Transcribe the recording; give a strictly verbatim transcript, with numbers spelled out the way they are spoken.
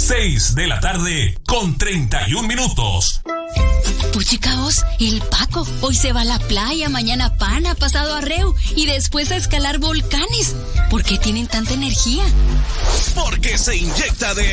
seis de la tarde con treinta y un minutos. Puchicaos, el Paco hoy se va a la playa, mañana pana, pasado a Reu y después a escalar volcanes. ¿Por qué tienen tanta energía? Porque se inyecta de